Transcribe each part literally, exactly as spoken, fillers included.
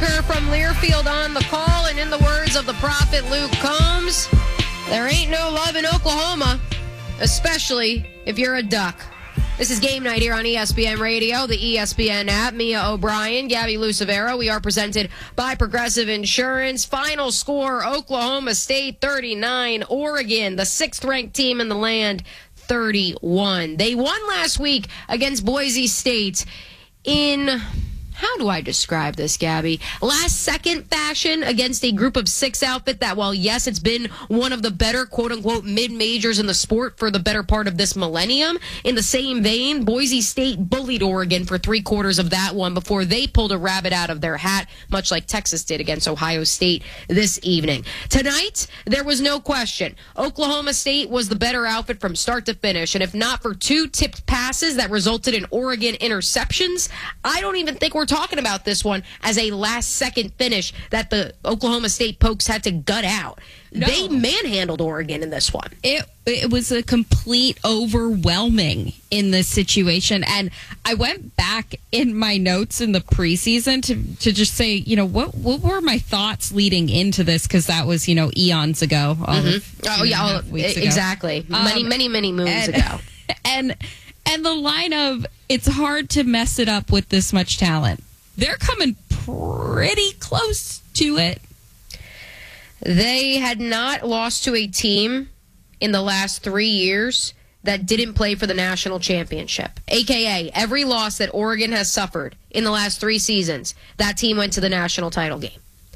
Baker from Learfield on the call, and in the words of the prophet Luke Combs, there ain't no love in Oklahoma, especially if you're a Duck. This is Game Night here on E S P N Radio, the E S P N app. Mia O'Brien, Gabby Lucevero. We are presented by Progressive Insurance. Final score, Oklahoma State thirty-nine, Oregon, the sixth-ranked team in the land, thirty-one. They won last week against Boise State in... How do I describe this, Gabby? Last-second fashion against a group of six outfit that, while, yes, it's been one of the better, quote-unquote, mid-majors in the sport for the better part of this millennium. In the same vein, Boise State bullied Oregon for three quarters of that one before they pulled a rabbit out of their hat, much like Texas did against Ohio State this evening. Tonight, there was no question. Oklahoma State was the better outfit from start to finish, and if not for two tipped passes that resulted in Oregon interceptions, I don't even think we're talking about this one as a last-second finish that the Oklahoma State Pokes had to gut out. No. They manhandled Oregon in this one. It it was a complete overwhelming in this situation. And I went back in my notes in the preseason to, to just say, you know, what what were my thoughts leading into this? Because that was, you know, eons ago. Mm-hmm. Oh, yeah, oh, exactly. Um, many, many, many moons and, ago. And and the line of, it's hard to mess it up with this much talent. They're coming pretty close to it. They had not lost to a team in the last three years that didn't play for the national championship. A K A, every loss that Oregon has suffered in the last three seasons, that team went to the national title game.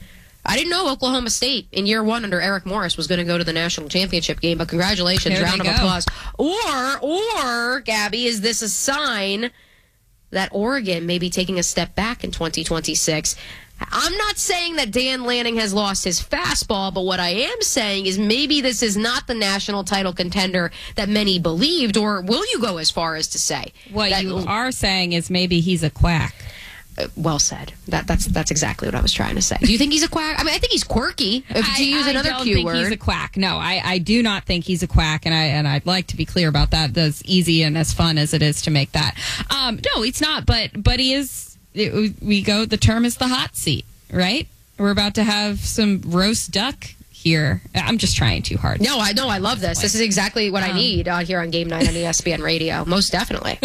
I didn't know Oklahoma State in year one under Eric Morris was going to go to the national championship game, but congratulations, there round of go. applause. Or, or, Gabby, is this a sign that Oregon may be taking a step back in twenty twenty-six? I'm not saying that Dan Lanning has lost his fastball, but what I am saying is maybe this is not the national title contender that many believed, or will you go as far as to say? What that, you are saying is maybe he's a quack. Uh, well said. That, that's that's exactly what I was trying to say. Do you think he's a quack? I mean, I think he's quirky, if, I, to use I another don't Q think word. He's a quack. No, I, I do not think he's a quack, and I and I'd like to be clear about that. That's easy and as fun as it is to make that. Um, no, it's not. But but he is. It, we go. The term is the hot seat, right? We're about to have some roast duck here. I'm just trying too hard. No, I know. I love this. This is exactly what um, I need out here on Game Night on E S P N Radio. Most definitely.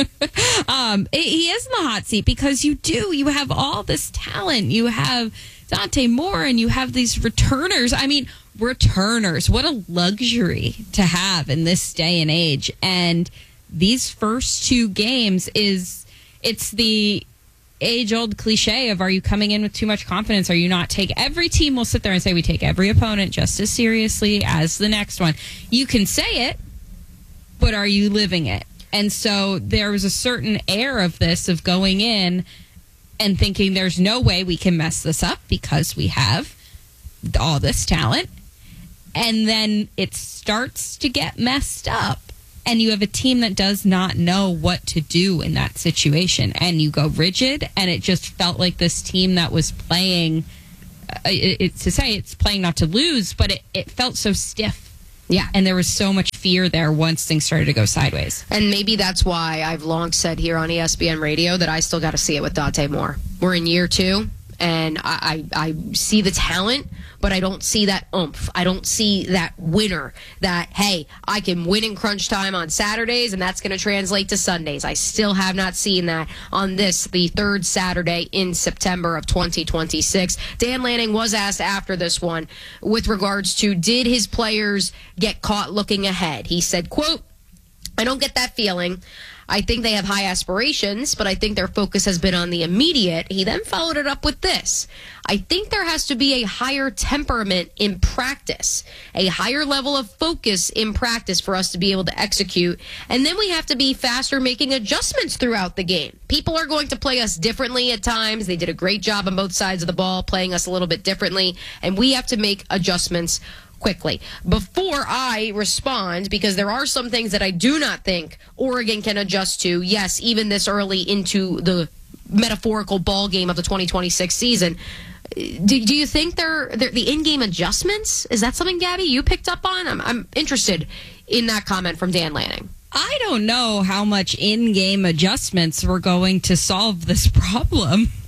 um, he is in the hot seat because you do. You have all this talent. You have Dante Moore, and you have these returners. I mean, returners. What a luxury to have in this day and age. And these first two games is it's the age-old cliche of, are you coming in with too much confidence? Are you not take every team will sit there and say we take every opponent just as seriously as the next one. You can say it, but are you living it? And so there was a certain air of this, of going in and thinking there's no way we can mess this up because we have all this talent. And then it starts to get messed up. And you have a team that does not know what to do in that situation. And you go rigid, and it just felt like this team that was playing, uh, it, it, to say it's playing not to lose, but it, it felt so stiff. Yeah. And there was so much fear there once things started to go sideways. And maybe that's why I've long said here on E S P N Radio that I still got to see it with Dante Moore. We're in year two, and I, I, I see the talent, but I don't see that oomph. I don't see that winner, that, hey, I can win in crunch time on Saturdays, and that's going to translate to Sundays. I still have not seen that on this, the third Saturday in September of twenty twenty-six. Dan Lanning was asked after this one with regards to, did his players get caught looking ahead? He said, quote, I don't get that feeling. I think they have high aspirations, but I think their focus has been on the immediate. He then followed it up with this. I think there has to be a higher temperament in practice, a higher level of focus in practice for us to be able to execute. And then we have to be faster making adjustments throughout the game. People are going to play us differently at times. They did a great job on both sides of the ball, playing us a little bit differently. And we have to make adjustments quickly. Before I respond, because there are some things that I do not think Oregon can adjust to, yes, even this early into the metaphorical ball game of the twenty twenty-six season, do, do you think they're, they're the in-game adjustments? Is that something, Gabby, you picked up on? I'm, I'm interested in that comment from Dan Lanning. I don't know how much in-game adjustments were going to solve this problem.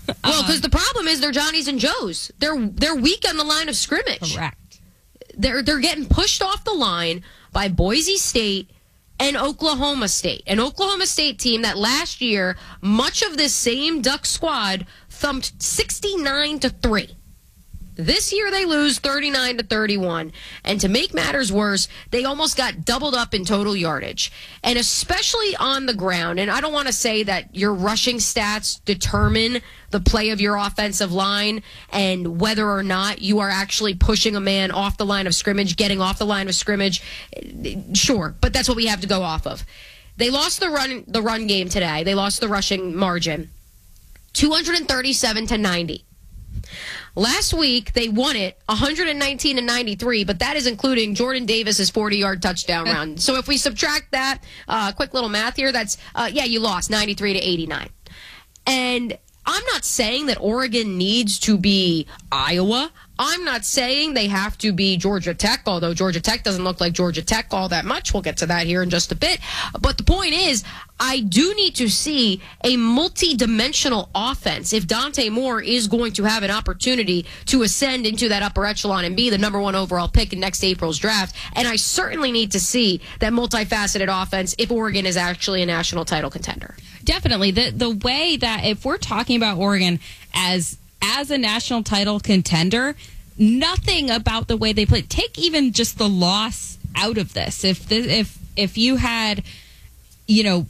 Well, because um, the problem is they're Johnnies and Joes. They're they're weak on the line of scrimmage. Correct. They're they're getting pushed off the line by Boise State and Oklahoma State. An Oklahoma State team that last year, much of this same Duck squad thumped sixty-nine to three. This year they lose thirty-nine to thirty-one. And to make matters worse, they almost got doubled up in total yardage. And especially on the ground, and I don't want to say that your rushing stats determine the play of your offensive line and whether or not you are actually pushing a man off the line of scrimmage, getting off the line of scrimmage. Sure, but that's what we have to go off of. They lost the run the run game today. They lost the rushing margin. two thirty-seven to ninety. Last week, they won it one nineteen to ninety-three, but that is including Jordan Davis's forty-yard touchdown run. So if we subtract that, uh, quick little math here, that's, uh, yeah, you lost ninety-three to eighty-nine. And I'm not saying that Oregon needs to be Iowa. I'm not saying they have to be Georgia Tech, although Georgia Tech doesn't look like Georgia Tech all that much. We'll get to that here in just a bit. But the point is, I do need to see a multi-dimensional offense if Dante Moore is going to have an opportunity to ascend into that upper echelon and be the number one overall pick in next April's draft. And I certainly need to see that multifaceted offense if Oregon is actually a national title contender. Definitely. The the way that if we're talking about Oregon as as a national title contender, nothing about the way they play. Take even just the loss out of this. If the, if if you had, you know,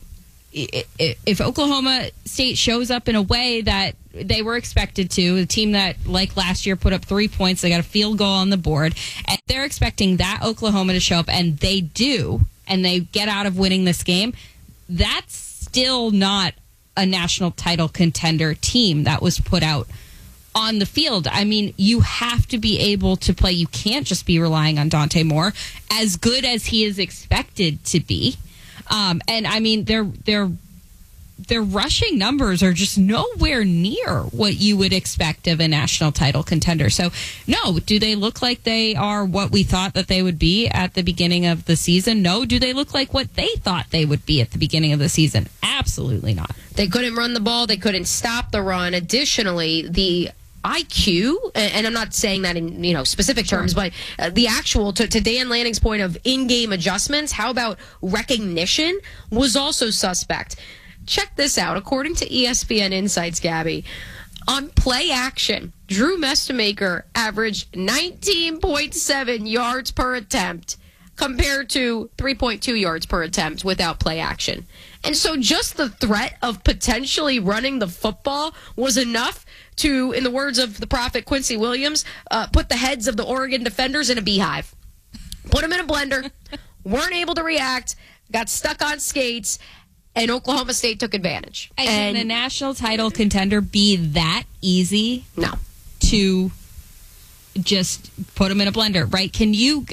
if Oklahoma State shows up in a way that they were expected to, a team that, like last year, put up three points, they got a field goal on the board, and they're expecting that Oklahoma to show up, and they do, and they get out of winning this game, that's still not a national title contender team that was put out on the field. I mean, you have to be able to play. You can't just be relying on Dante Moore, as good as he is expected to be. Um, and I mean, their their their rushing numbers are just nowhere near what you would expect of a national title contender. So, no, do they look like they are what we thought that they would be at the beginning of the season? No. Do they look like what they thought they would be at the beginning of the season? Absolutely not. They couldn't run the ball. They couldn't stop the run. Additionally, the I Q, and I'm not saying that in, you know, specific terms, but uh, the actual, to, to Dan Lanning's point of in-game adjustments, how about recognition, was also suspect. Check this out. According to E S P N Insights, Gabby, on play action, Drew Mestemaker averaged nineteen point seven yards per attempt compared to three point two yards per attempt without play action. And so just the threat of potentially running the football was enough to, in the words of the prophet Quincy Williams, uh, put the heads of the Oregon defenders in a beehive. Put them in a blender, weren't able to react, got stuck on skates, and Oklahoma State took advantage. And and can a national title contender be that easy? No. To just put them in a blender, right? Can you...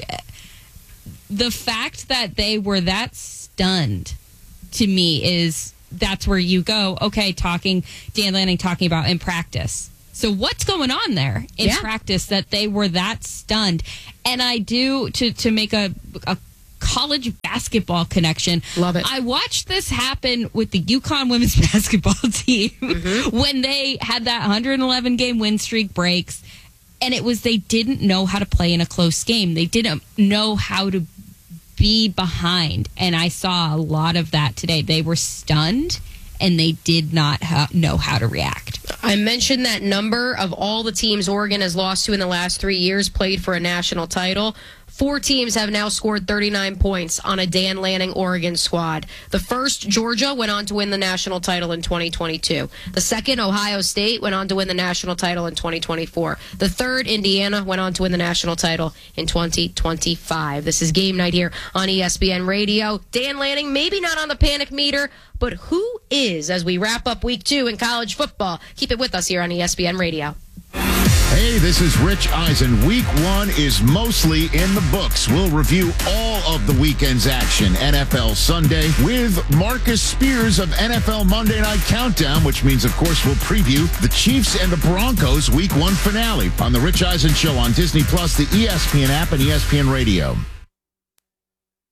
The fact that they were that stunned, to me, is... That's where you go, okay, talking, Dan Lanning talking about in practice. So what's going on there in yeah. practice that they were that stunned? And I do, to, to make a, a college basketball connection. Love it. I watched this happen with the UConn women's basketball team mm-hmm. when they had that one hundred eleven game win streak breaks. And it was they didn't know how to play in a close game. They didn't know how to be behind, and I saw a lot of that today. They were stunned, and they did not ha- know how to react. I mentioned that number of all the teams Oregon has lost to in the last three years played for a national title. Four teams have now scored thirty-nine points on a Dan Lanning Oregon squad. The first, Georgia, went on to win the national title in twenty twenty-two. The second, Ohio State, went on to win the national title in twenty twenty-four. The third, Indiana, went on to win the national title in twenty twenty-five. This is Game Night here on E S P N Radio. Dan Lanning, maybe not on the panic meter, but who is as we wrap up week two in college football? Keep it with us here on E S P N Radio. Hey, this is Rich Eisen. Week one is mostly in the books. We'll review all of the weekend's action. N F L Sunday with Marcus Spears of N F L Monday Night Countdown, which means, of course, we'll preview the Chiefs and the Broncos week one finale on The Rich Eisen Show on Disney Plus, the E S P N app, and E S P N Radio.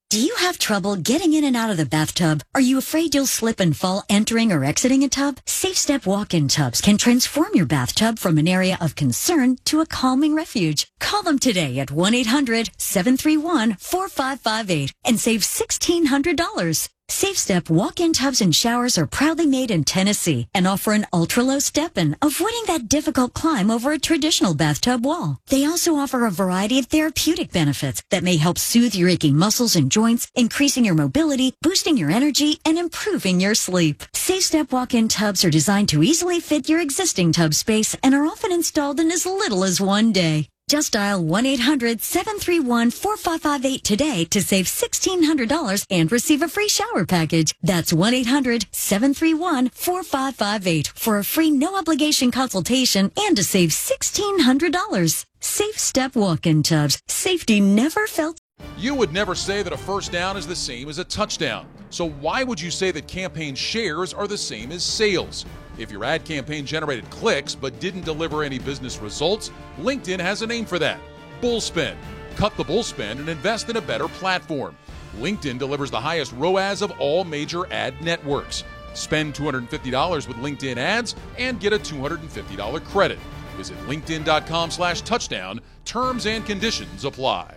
Do you have trouble getting in and out of the bathtub? Are you afraid you'll slip and fall entering or exiting a tub? Safe Step walk-in tubs can transform your bathtub from an area of concern to a calming refuge. Call them today at one eight hundred seven three one four five five eight and save sixteen hundred dollars. Safe Step walk-in tubs and showers are proudly made in Tennessee and offer an ultra-low step-in, avoiding that difficult climb over a traditional bathtub wall. They also offer a variety of therapeutic benefits that may help soothe your aching muscles and joints, increasing your mobility, boosting your energy, and improving your sleep. Safe Step walk-in tubs are designed to easily fit your existing tub space and are often installed in as little as one day. Just dial one eight hundred seven three one four five five eight today to save sixteen hundred dollars and receive a free shower package. That's one eight hundred seven three one four five five eight for a free no-obligation consultation and to save sixteen hundred dollars. Safe Step walk-in tubs. Safety never felt. You would never say that a first down is the same as a touchdown. So why would you say that campaign shares are the same as sales? If your ad campaign generated clicks but didn't deliver any business results, LinkedIn has a name for that: Bullspend. Cut the bullspend and invest in a better platform. LinkedIn delivers the highest R O A S of all major ad networks. Spend two hundred fifty dollars with LinkedIn ads and get a two hundred fifty dollars credit. Visit linkedin.com slash touchdown. Terms and conditions apply.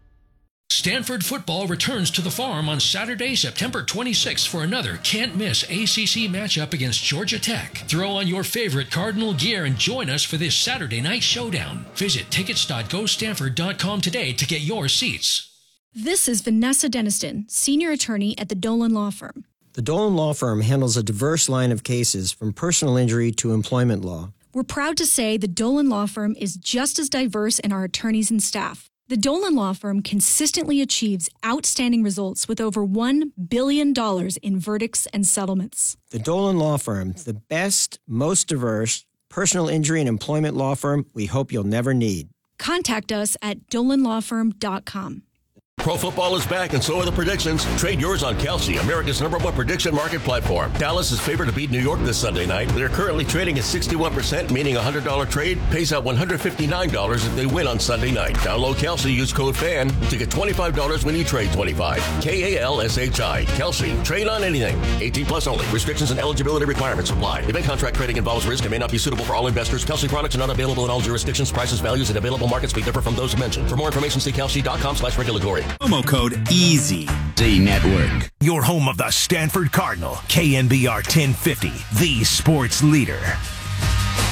Stanford football returns to the Farm on Saturday, September twenty-sixth for another can't-miss A C C matchup against Georgia Tech. Throw on your favorite Cardinal gear and join us for this Saturday night showdown. Visit tickets dot go stanford dot com today to get your seats. This is Vanessa Deniston, senior attorney at the Dolan Law Firm. The Dolan Law Firm handles a diverse line of cases from personal injury to employment law. We're proud to say the Dolan Law Firm is just as diverse in our attorneys and staff. The Dolan Law Firm consistently achieves outstanding results with over one billion dollars in verdicts and settlements. The Dolan Law Firm, the best, most diverse personal injury and employment law firm we hope you'll never need. Contact us at dolan law firm dot com. Pro football is back, and so are the predictions. Trade yours on Kalshi, America's number one prediction market platform. Dallas is favored to beat New York this Sunday night. They're currently trading at sixty-one percent, meaning a one hundred dollars trade pays out one hundred fifty-nine dollars if they win on Sunday night. Download Kalshi, use code FAN to get twenty-five dollars when you trade twenty-five dollars. K A L S H I. Kalshi. Trade on anything. eighteen plus only. Restrictions and eligibility requirements apply. Event contract trading involves risk and may not be suitable for all investors. Kalshi products are not available in all jurisdictions. Prices, values, and available markets may differ from those mentioned. For more information, see kalshi dot com slash regulatory. Promo code EASY. Z Network. Your home of the Stanford Cardinal. K N B R ten fifty, the sports leader.